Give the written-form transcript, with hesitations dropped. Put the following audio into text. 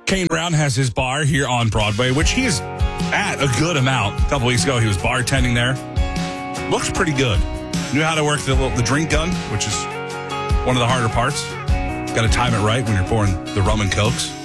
Kane Brown has his bar here on Broadway, which he is at a good amount. A couple weeks ago, he was bartending there. Looks pretty good. Knew how to work the drink gun, which is one of the harder parts. Got to time it right when you're pouring the rum and cokes.